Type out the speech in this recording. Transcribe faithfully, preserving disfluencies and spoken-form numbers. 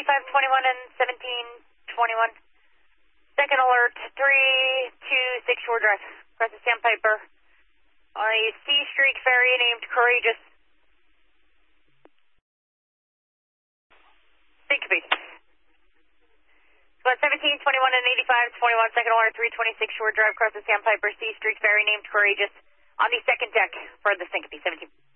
eighty-five twenty-one and seventeen twenty-one. Second alert, three two six Shore Drive, across the Sandpiper. On a C Street ferry named Courageous. Syncope. About seventeen twenty-one and eighty-five twenty-one, second alert, three twenty-six Shore Drive, across the Sandpiper, C Street ferry named Courageous. On the second deck for the Syncope, seventeen.